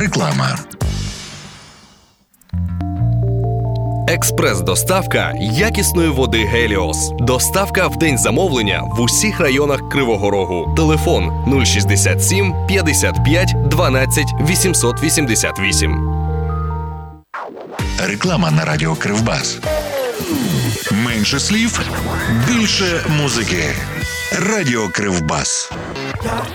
Реклама. Експрес-доставка якісної води «Геліос». Доставка в день замовлення в усіх районах Кривого Рогу. Телефон 067 55 12 888. Реклама на радіо Кривбас. Менше слів, більше музики. Радіо Кривбас.